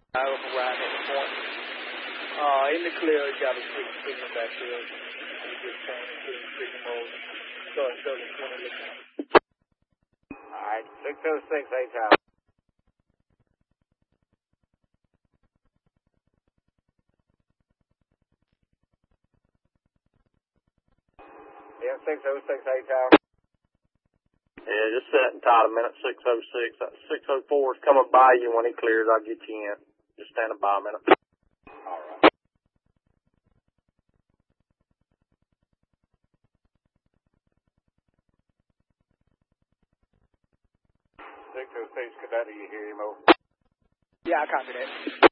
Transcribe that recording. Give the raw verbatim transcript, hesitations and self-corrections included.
I override at the point. Uh, in the clear, you got a quick signal back there. You just came into the signal mode. Start seven twenty. Alright, six oh six, eight tower. Yeah, six oh six, eight tower. Yeah, just setting tight a minute, six oh six. That six oh four is coming by you. When he clears, I'll get you in. Just standing by a minute. Alright. six oh six, Cadet, do you hear him over? Yeah, I copy that.